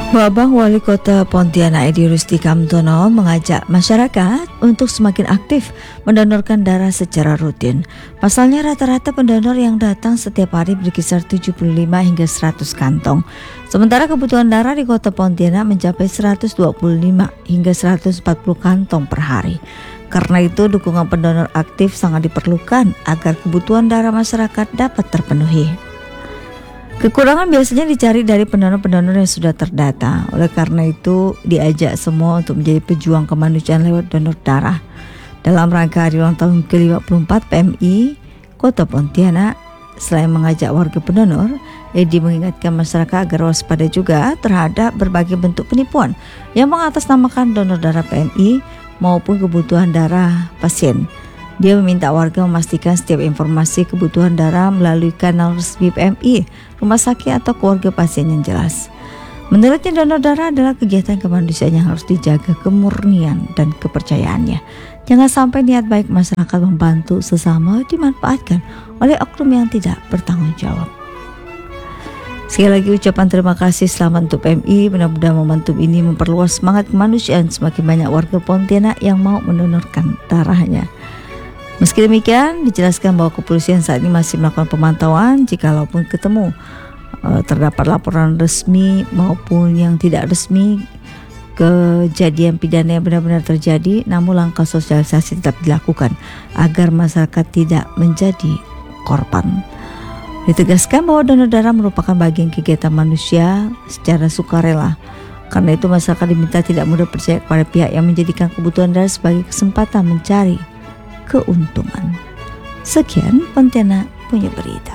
Babang Wali Kota Pontianak Edi Rusti Kamtono mengajak masyarakat untuk semakin aktif mendonorkan darah secara rutin. Pasalnya rata-rata pendonor yang datang setiap hari berkisar 75 hingga 100 kantong. Sementara kebutuhan darah di Kota Pontianak mencapai 125 hingga 140 kantong per hari. Karena itu dukungan pendonor aktif sangat diperlukan agar kebutuhan darah masyarakat dapat terpenuhi. Kekurangan biasanya dicari dari pendonor-pendonor yang sudah terdata. Oleh karena itu, diajak semua untuk menjadi pejuang kemanusiaan lewat donor darah. Dalam rangka hari ulang tahun ke-54 PMI Kota Pontianak, selain mengajak warga pendonor, Edi mengingatkan masyarakat agar waspada juga terhadap berbagai bentuk penipuan yang mengatasnamakan donor darah PMI maupun kebutuhan darah pasien. Dia meminta warga memastikan setiap informasi kebutuhan darah melalui kanal resmi PMI, rumah sakit atau keluarga pasien yang jelas. Menurutnya donor darah adalah kegiatan kemanusiaan yang harus dijaga kemurnian dan kepercayaannya. Jangan sampai niat baik masyarakat membantu sesama dimanfaatkan oleh oknum yang tidak bertanggung jawab. Sekali lagi ucapan terima kasih selamat untuk PMI. Mudah-mudahan momentum ini memperluas semangat kemanusiaan semakin banyak warga Pontianak yang mau mendonorkan darahnya. Meski demikian, dijelaskan bahwa kepolisian saat ini masih melakukan pemantauan jikalaupun ketemu terdapat laporan resmi maupun yang tidak resmi kejadian pidana yang benar-benar terjadi, namun langkah sosialisasi tetap dilakukan agar masyarakat tidak menjadi korban. Ditegaskan bahwa donor darah merupakan bagian kegiatan manusia secara sukarela. Karena itu masyarakat diminta tidak mudah percaya kepada pihak yang menjadikan kebutuhan darah sebagai kesempatan mencari keuntungan. Sekian Pontianak punya berita.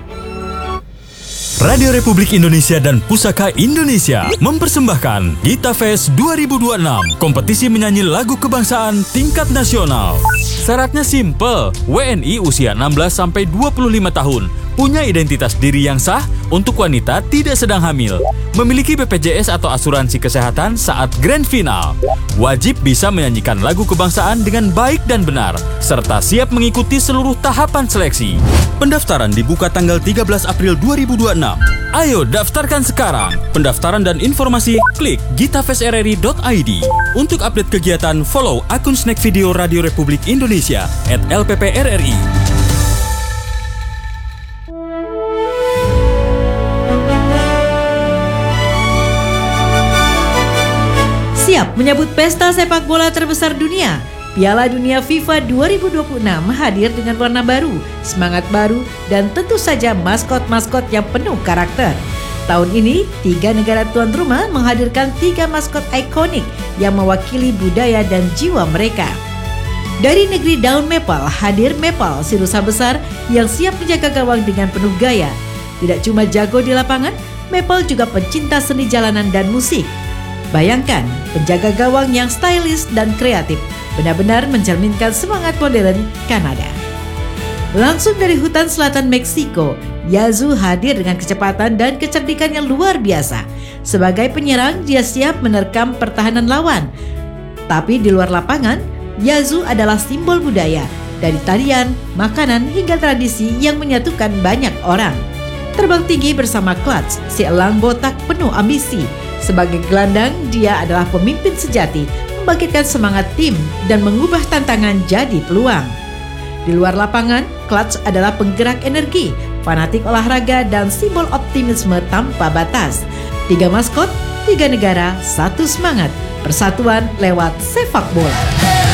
Radio Republik Indonesia dan Pusaka Indonesia mempersembahkan Gita Fest 2026, kompetisi menyanyi lagu kebangsaan tingkat nasional. Syaratnya simple, WNI usia 16-25 tahun, punya identitas diri yang sah, untuk wanita tidak sedang hamil, memiliki BPJS atau asuransi kesehatan saat grand final, wajib bisa menyanyikan lagu kebangsaan dengan baik dan benar, serta siap mengikuti seluruh tahapan seleksi. Pendaftaran dibuka tanggal 13 April 2026. Ayo daftarkan sekarang. Pendaftaran dan informasi klik gitafestrri.id. Untuk update kegiatan, follow akun Snack Video Radio Republik Indonesia @LPPRRI. Siap menyambut pesta sepak bola terbesar dunia. Piala Dunia FIFA 2026 hadir dengan warna baru, semangat baru, dan tentu saja maskot-maskot yang penuh karakter. Tahun ini, 3 negara tuan rumah menghadirkan 3 maskot ikonik yang mewakili budaya dan jiwa mereka. Dari negeri daun maple hadir Maple, si rusa besar yang siap menjaga gawang dengan penuh gaya. Tidak cuma jago di lapangan, Maple juga pencinta seni jalanan dan musik. Bayangkan, penjaga gawang yang stylish dan kreatif, benar-benar mencerminkan semangat modern Kanada. Langsung dari hutan selatan Meksiko, Yazoo hadir dengan kecepatan dan kecerdikan yang luar biasa. Sebagai penyerang, dia siap menerkam pertahanan lawan. Tapi di luar lapangan, Yazoo adalah simbol budaya, dari tarian, makanan, hingga tradisi yang menyatukan banyak orang. Terbang tinggi bersama Clutch, si elang botak penuh ambisi. Sebagai gelandang, dia adalah pemimpin sejati, membangkitkan semangat tim dan mengubah tantangan jadi peluang. Di luar lapangan, Clutch adalah penggerak energi, fanatik olahraga, dan simbol optimisme tanpa batas. 3 maskot, 3 negara, 1 semangat. Persatuan lewat sepak bola.